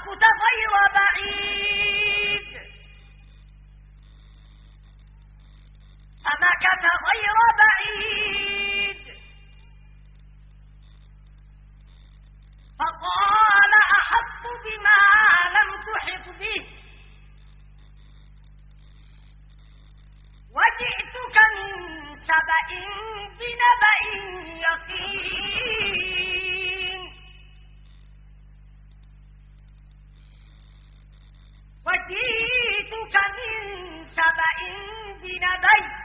فمكث غير بعيد فقال أحطت بما لم تحط به وجئتك من سبأ بنبأ يقين وجئتك من سبأ بنبأ